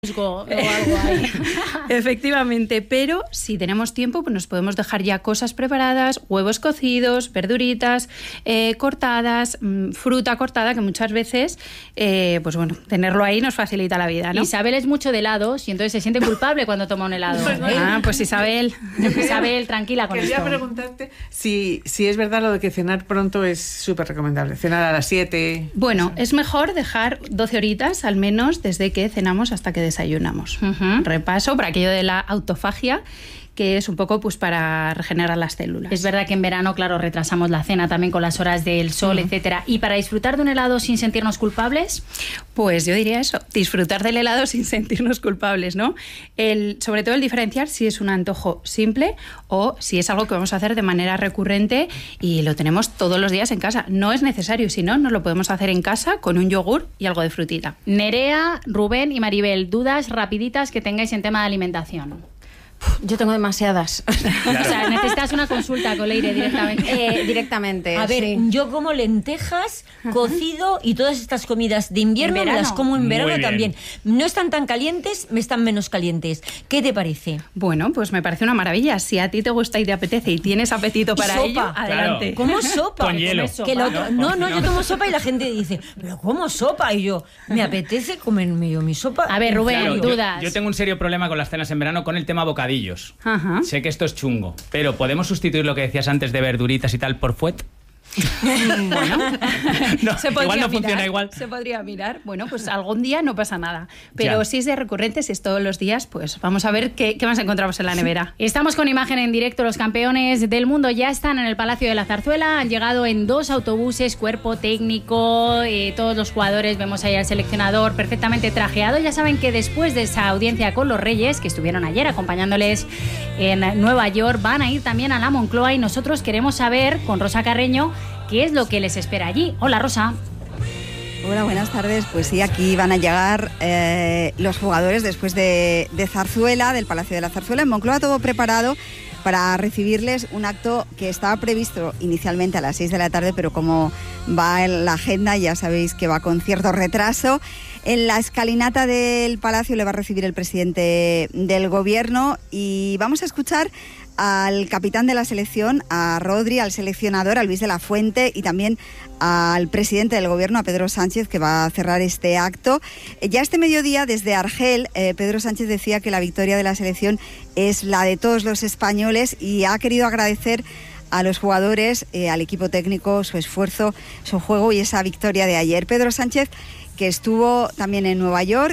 musgo o algo ahí. Efectivamente, pero si tenemos tiempo, pues nos podemos dejar ya cosas preparadas, huevos cocidos, verduritas cortadas, fruta cortada, que muchas veces, pues bueno, tenerlo ahí nos facilita la vida, ¿no? Isabel es mucho de helados y entonces se siente culpable cuando toma un helado. Pues Isabel, tranquila con Quería esto. preguntarte si es verdad lo de que cenar pronto es súper recomendable. Cenar a las 7. Bueno, es mejor dejar 12 horitas al menos desde que cenamos hasta que desayunamos. Repaso para aquello de la autofagia, que es un poco pues para regenerar las células. Es verdad que en verano, claro, retrasamos la cena también con las horas del sol, etcétera. ¿Y para disfrutar de un helado sin sentirnos culpables? Pues yo diría eso, disfrutar del helado sin sentirnos culpables, ¿no? Sobre todo el diferenciar si es un antojo simple o si es algo que vamos a hacer de manera recurrente y lo tenemos todos los días en casa. No es necesario, si no, nos lo podemos hacer en casa con un yogur y algo de frutita. Nerea, Rubén y Maribel, dudas rapiditas que tengáis en tema de alimentación. Yo tengo demasiadas. Claro. O sea, necesitas una consulta con Leire directamente. Directamente. A ver, yo como lentejas, cocido y todas estas comidas de invierno me las como en verano también. No están tan calientes, me están menos calientes. ¿Qué te parece? Bueno, pues me parece una maravilla. Si a ti te gusta y te apetece y tienes apetito para sopa. ello, adelante. ¿Cómo sopa? Con hielo. Que no, yo tomo sopa y la gente dice, ¿pero cómo sopa? Y yo, me apetece comerme yo mi sopa. A ver, Rubén, dudas. Yo tengo un serio problema con las cenas en verano con el tema bocadillos. Ajá. Sé que esto es chungo, pero ¿podemos sustituir lo que decías antes de verduritas y tal por fuet? Bueno, No, se podría igual no mirar, funciona igual. Se podría mirar. Bueno, pues algún día no pasa nada. Pero si es de recurrente, si es todos los días, pues vamos a ver qué más encontramos en la nevera. Estamos con imagen en directo. Los campeones del mundo ya están en el Palacio de la Zarzuela. Han llegado en 2 autobuses, cuerpo técnico, todos los jugadores. Vemos ahí al seleccionador perfectamente trajeado. Ya saben que después de esa audiencia con los Reyes, que estuvieron ayer acompañándoles en Nueva York, van a ir también a la Moncloa y nosotros queremos saber, con Rosa Carreño, ¿qué es lo que les espera allí? Hola, Rosa. Hola, buenas tardes. Pues sí, aquí van a llegar los jugadores después de Zarzuela, del Palacio de la Zarzuela. En Moncloa todo preparado para recibirles, un acto que estaba previsto inicialmente a las 6 de la tarde, pero como va en la agenda, ya sabéis que va con cierto retraso. En la escalinata del Palacio le va a recibir el presidente del Gobierno y vamos a escuchar al capitán de la selección, a Rodri, al seleccionador, a Luis de la Fuente y también al presidente del Gobierno, a Pedro Sánchez, que va a cerrar este acto. Ya este mediodía, desde Argel, Pedro Sánchez decía que la victoria de la selección es la de todos los españoles y ha querido agradecer a los jugadores, al equipo técnico, su esfuerzo, su juego y esa victoria de ayer. Pedro Sánchez, que estuvo también en Nueva York,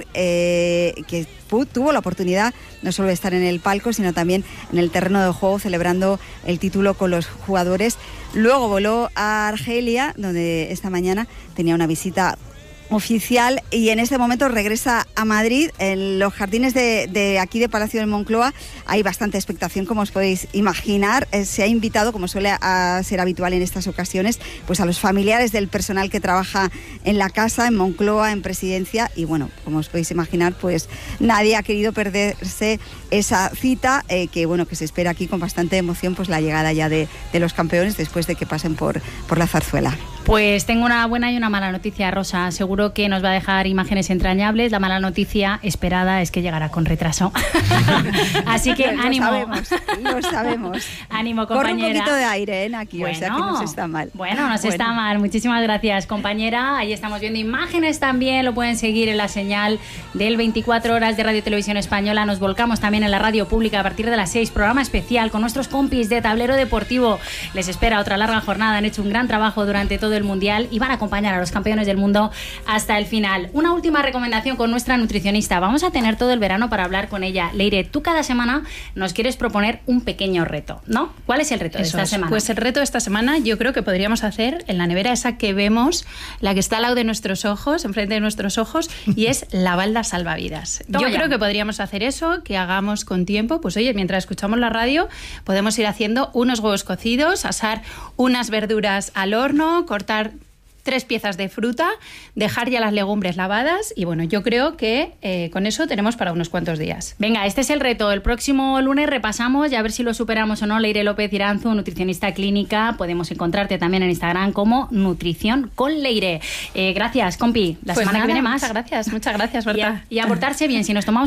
que tuvo la oportunidad no solo de estar en el palco, sino también en el terreno de juego celebrando el título con los jugadores. Luego voló a Argelia, donde esta mañana tenía una visita oficial y en este momento regresa a Madrid. En los jardines de aquí de Palacio de Moncloa hay bastante expectación, como os podéis imaginar. Se ha invitado, como suele ser habitual en estas ocasiones, pues a los familiares del personal que trabaja en la casa, en Moncloa, en Presidencia, y bueno, como os podéis imaginar, pues nadie ha querido perderse esa cita, que se espera aquí con bastante emoción, pues la llegada ya de los campeones después de que pasen por la Zarzuela. Pues tengo una buena y una mala noticia, Rosa. Seguro que nos va a dejar imágenes entrañables. La mala noticia esperada es que llegará con retraso. Así que ánimo. Lo sabemos. Ánimo, compañera. Corre un poquito de aire aquí, o sea que no se está mal. Bueno, no se está mal. Muchísimas gracias, compañera. Ahí estamos viendo imágenes también. Lo pueden seguir en la señal del 24 horas de Radio Televisión Española. Nos volcamos también en la radio pública a partir de las 6. Programa especial con nuestros compis de Tablero Deportivo. Les espera otra larga jornada. Han hecho un gran trabajo durante todo el Mundial y van a acompañar a los campeones del mundo hasta el final. Una última recomendación con nuestra nutricionista. Vamos a tener todo el verano para hablar con ella. Leire, tú cada semana nos quieres proponer un pequeño reto, ¿no? ¿Cuál es el reto de esta semana? Pues el reto de esta semana yo creo que podríamos hacer en la nevera esa que vemos, la que está al lado de nuestros ojos, enfrente de nuestros ojos, y es la balda salvavidas. Yo creo que podríamos hacer eso, que hagamos con tiempo. Pues oye, mientras escuchamos la radio podemos ir haciendo unos huevos cocidos, asar unas verduras al horno, cortar 3 piezas de fruta, dejar ya las legumbres lavadas y bueno, yo creo que con eso tenemos para unos cuantos días. Venga, este es el reto. El próximo lunes repasamos y a ver si lo superamos o no. Leire López Iranzu, nutricionista clínica. Podemos encontrarte también en Instagram como Nutrición con Leire. Gracias, compi. La semana que viene más. Muchas gracias, Berta. Y a portarse bien. Si nos tomamos